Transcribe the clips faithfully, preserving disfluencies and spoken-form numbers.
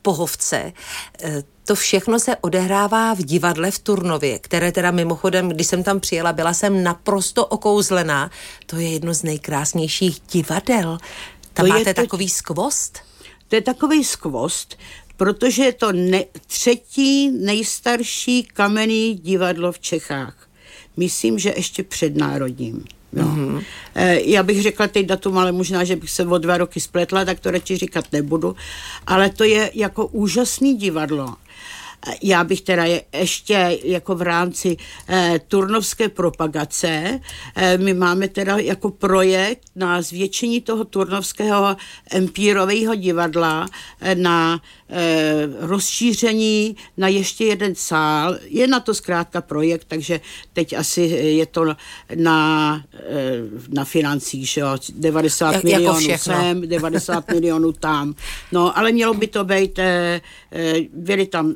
Pohovce. To všechno se odehrává v divadle v Turnově, které teda mimochodem, když jsem tam přijela, byla jsem naprosto okouzlená. To je jedno z nejkrásnějších divadel. Tam to máte to, takový skvost? To je takový skvost, protože je to ne, třetí nejstarší kamenný divadlo v Čechách. Myslím, že ještě před národním. No. Mm-hmm. Já bych řekla teď datum, ale možná, že bych se o dva roky spletla, tak to radši říkat nebudu. Ale to je jako úžasný divadlo. Já bych teda je ještě jako v rámci eh, turnovské propagace, eh, my máme teda jako projekt na zvětšení toho turnovského empírového divadla, eh, na eh, rozšíření na ještě jeden sál. Je na to zkrátka projekt, takže teď asi je to na, eh, na financích, že jo, devadesát Jak, milionů jako sem, devadesát milionů tam. No, ale mělo by to být, eh, eh, byli tam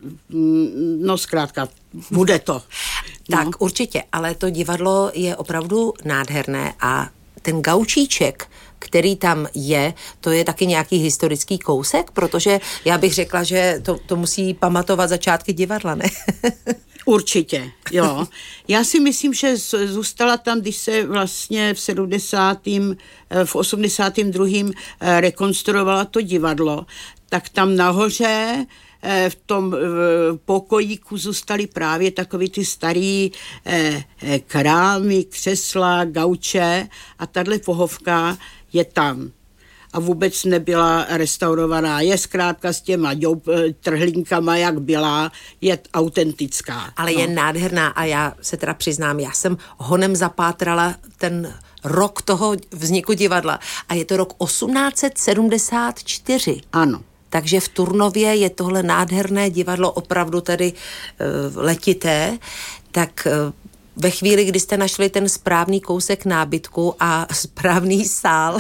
no zkrátka, bude to. No. Tak určitě, ale to divadlo je opravdu nádherné a ten gaučíček, který tam je, to je taky nějaký historický kousek, protože já bych řekla, že to, to musí pamatovat začátky divadla, ne? Určitě, jo. Já si myslím, že zůstala tam, když se vlastně v sedmdesátém v osmdesátém druhém rekonstruovala to divadlo, tak tam nahoře v tom pokojíku zůstaly právě takový ty starý eh, krámy, křesla, gauče a tahle pohovka je tam. A vůbec nebyla restaurovaná. Je zkrátka s těma ďoub, trhlínkama, jak byla, je autentická. Ale no. je nádherná a já se teda přiznám, já jsem honem zapátrala ten rok toho vzniku divadla a je to rok osmnáct set sedmdesát čtyři. Ano. Takže v Turnově je tohle nádherné divadlo opravdu tedy uh, letité, tak uh, ve chvíli, kdy jste našli ten správný kousek nábytku a správný sál,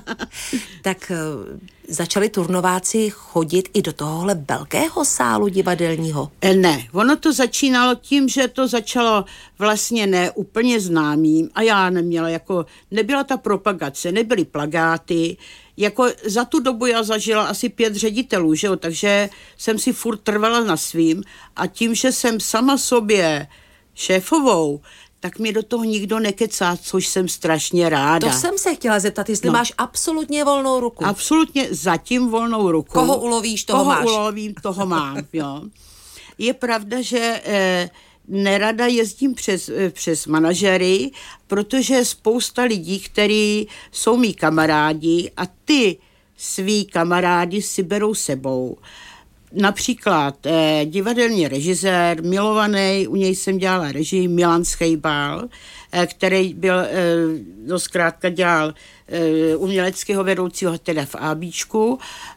tak uh, začali turnováci chodit i do tohohle velkého sálu divadelního? Ne, ono to začínalo tím, že to začalo vlastně ne úplně známým a já neměla jako, nebyla ta propagace, nebyly plakáty, jako za tu dobu já zažila asi pět ředitelů, že jo, takže jsem si furt trvala na svým a tím, že jsem sama sobě šéfovou, tak mi do toho nikdo nekecá, což jsem strašně ráda. To jsem se chtěla zeptat, jestli no. máš absolutně volnou ruku. Absolutně zatím volnou ruku. Koho ulovíš, toho Koho máš. Koho ulovím, toho mám, jo. Je pravda, že eh, nerada jezdím přes, eh, přes manažery, protože spousta lidí, kteří jsou mý kamarádi a ty svý kamarádi si berou sebou. Například eh, divadelní režisér, milovaný, u něj jsem dělala režii, Milan Schejbal, eh, který byl, eh, no zkrátka dělal eh, uměleckého vedoucího teda v Ábíčku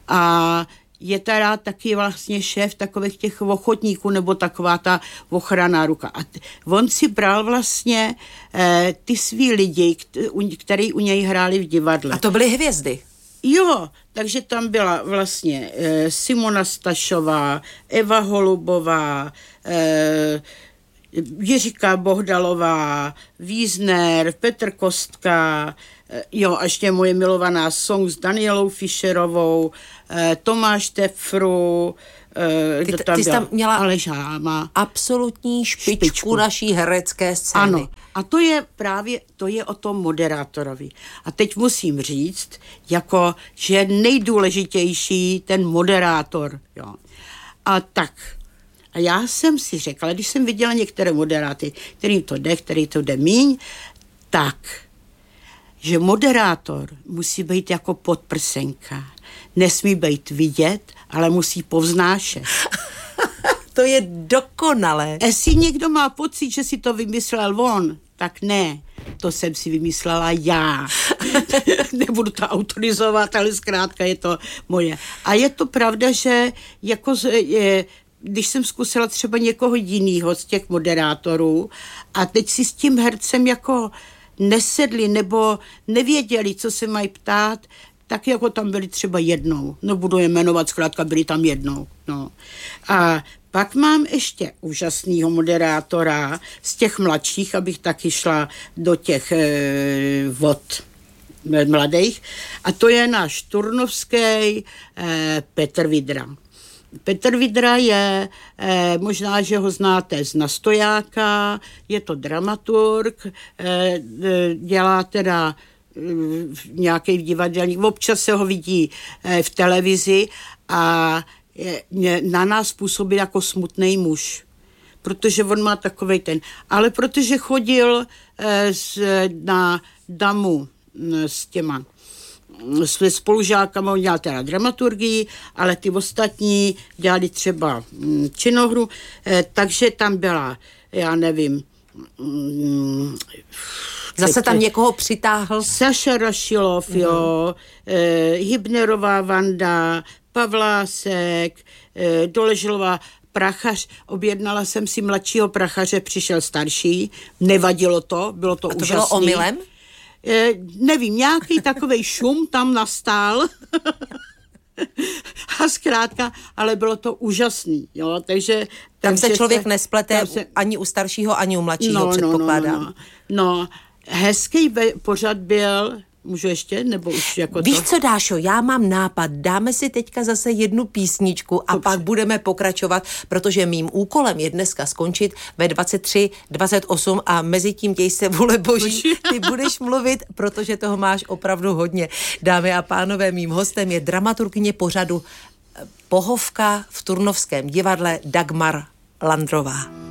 a je teda taky vlastně šéf takových těch ochotníků nebo taková ta ochranná ruka. A t- on si bral vlastně eh, ty svý lidi, který u něj hráli v divadle. A to byly hvězdy. Jo, takže tam byla vlastně e, Simona Stašová, Eva Holubová, e, Jiřika Bohdalová, Wiesner, Petr Kostka, e, jo, a ještě moje milovaná song s Danielou Fischerovou, e, Tomáš Tefru, e, ty, kdo tam ty jsi tam měla Aleš Háma. Absolutní špičku, špičku naší herecké scény. Ano. A to je právě, to je o tom moderátorovi. A teď musím říct, jako, že je nejdůležitější ten moderátor. Jo. A tak. A já jsem si řekla, když jsem viděla některé moderáty, kterým to jde, který to jde míň, tak, že moderátor musí být jako podprsenka. Nesmí být vidět, ale musí povznášet. To je dokonalé. Jestli někdo má pocit, že si to vymyslel on, tak ne, to jsem si vymyslela já. Nebudu to autorizovat, ale zkrátka je to moje. A je to pravda, že jako je, když jsem zkusila třeba někoho jinýho z těch moderátorů a teď si s tím hercem jako nesedli nebo nevěděli, co se mají ptát, tak jako tam byli třeba jednou. Nebudu je jmenovat, zkrátka byli tam jednou. No. A pak mám ještě úžasného moderátora z těch mladších, abych taky šla do těch e, vod mladých. A to je náš turnovský e, Petr Vidra. Petr Vidra je, eh, možná, že ho znáte z Nastojáka, je to dramaturg, eh, dělá teda eh, nějaký divadelník, občas se ho vidí eh, v televizi a je, na nás působí jako smutný muž, protože on má takovej ten, ale protože chodil eh, s, na damu s těma své spolužákama, on dělal teda dramaturgii, ale ty ostatní dělali třeba činohru, eh, takže tam byla, já nevím, mm, Zase tam někoho přitáhl. Saša Rašilov, mm. jo, eh, Hybnerová Vanda, Pavlásek, eh, Doleželová, Prachař, objednala jsem si mladšího prachaře, přišel starší, nevadilo to, bylo to úžasný. A to bylo omylem? Eh, nevím, nějaký takovej šum tam nastal a zkrátka, ale bylo to úžasný, jo, takže... Tam se člověk se, nesplete se, ani u staršího, ani u mladšího, no, předpokládám. No, no, no. no hezký be, pořad byl, můžu ještě, nebo už jako Víš to? co, Dášo, já mám nápad, dáme si teďka zase jednu písničku a Dobře. Pak budeme pokračovat, protože mým úkolem je dneska skončit ve dvacet tři dvacet osm a mezi tím děj se vůle boží, ty budeš mluvit, protože toho máš opravdu hodně. Dámy a pánové, mým hostem je dramaturgyně pořadu Pohovka v Turnovském divadle Dagmar Landrová.